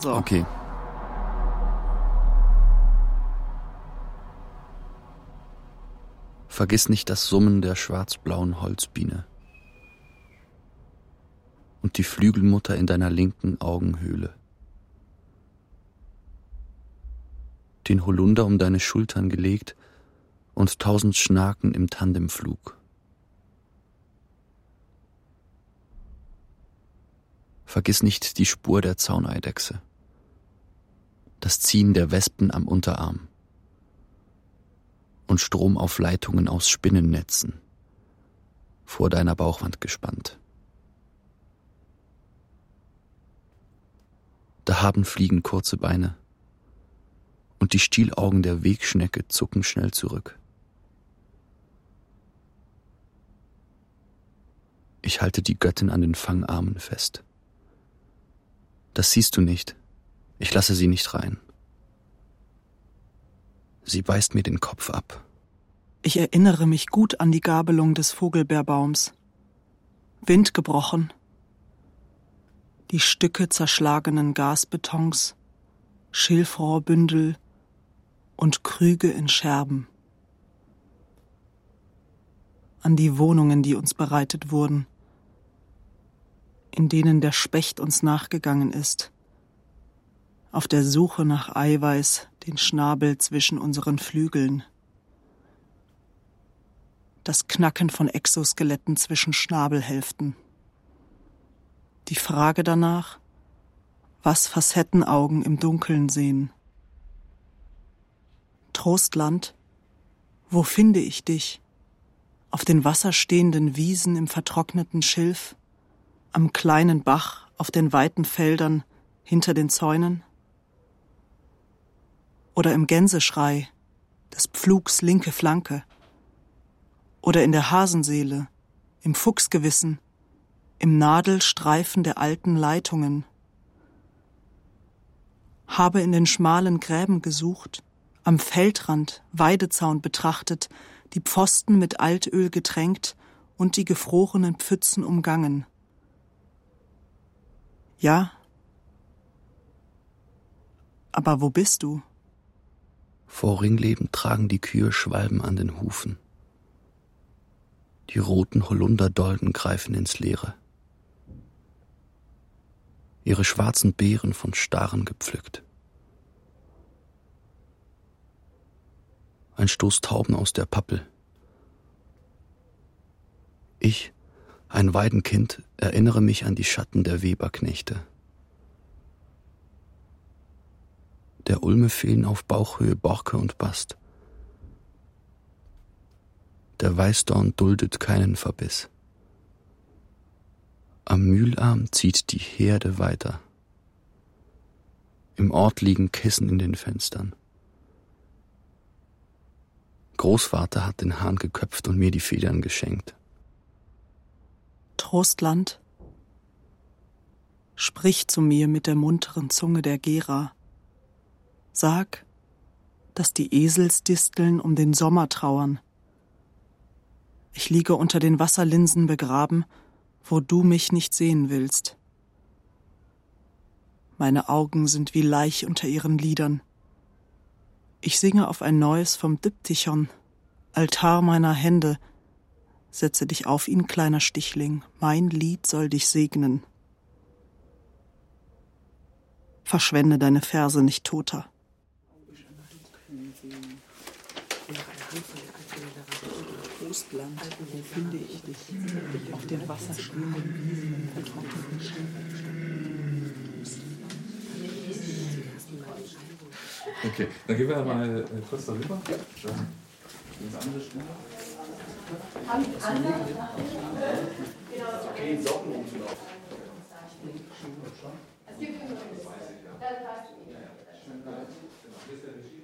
So. Okay. Vergiss nicht das Summen der schwarzblauen Holzbiene und die Flügelmutter in deiner linken Augenhöhle. Den Holunder um deine Schultern gelegt und 1000 Schnaken im Tandemflug. Vergiss nicht die Spur der Zauneidechse, das Ziehen der Wespen am Unterarm und Stromaufleitungen aus Spinnennetzen vor deiner Bauchwand gespannt. Da haben Fliegen kurze Beine und die Stielaugen der Wegschnecke zucken schnell zurück. Ich halte die Göttin an den Fangarmen fest. Das siehst du nicht. Ich lasse sie nicht rein. Sie beißt mir den Kopf ab. Ich erinnere mich gut an die Gabelung des Vogelbeerbaums. Wind gebrochen. Die Stücke zerschlagenen Gasbetons, Schilfrohrbündel und Krüge in Scherben. An die Wohnungen, die uns bereitet wurden, in denen der Specht uns nachgegangen ist, auf der Suche nach Eiweiß, den Schnabel zwischen unseren Flügeln. Das Knacken von Exoskeletten zwischen Schnabelhälften. Die Frage danach, was Facettenaugen im Dunkeln sehen. Trostland, wo finde ich dich? Auf den wasserstehenden Wiesen im vertrockneten Schilf, am kleinen Bach, auf den weiten Feldern, hinter den Zäunen? Oder im Gänseschrei, des Pflugs linke Flanke? Oder in der Hasenseele, im Fuchsgewissen, im Nadelstreifen der alten Leitungen? Habe in den schmalen Gräben gesucht, am Feldrand Weidezaun betrachtet, die Pfosten mit Altöl getränkt und die gefrorenen Pfützen umgangen. Ja, aber wo bist du? Vor Ringleben tragen die Kühe Schwalben an den Hufen. Die roten Holunderdolden greifen ins Leere. Ihre schwarzen Beeren von Starren gepflückt. Ein Stoß Tauben aus der Pappel. Ich, ein Weidenkind, erinnere mich an die Schatten der Weberknechte. Der Ulme fehlen auf Bauchhöhe Borke und Bast. Der Weißdorn duldet keinen Verbiss. Am Mühlarm zieht die Herde weiter. Im Ort liegen Kissen in den Fenstern. Großvater hat den Hahn geköpft und mir die Federn geschenkt. Trostland, sprich zu mir mit der munteren Zunge der Gera. Sag, dass die Eselsdisteln um den Sommer trauern. Ich liege unter den Wasserlinsen begraben, wo du mich nicht sehen willst. Meine Augen sind wie Laich unter ihren Lidern. Ich singe auf ein neues vom Diptychon, Altar meiner Hände. Setze dich auf ihn, kleiner Stichling, mein Lied soll dich segnen. Verschwende deine Verse nicht, Toter. Trostland, wo finde ich dich? Auf den wasserstehenden Wiesen im vertrockneten Okay, dann gehen wir mal kurz darüber. Ins andere Stelle. Okay, Socken umzulaufen. Es gibt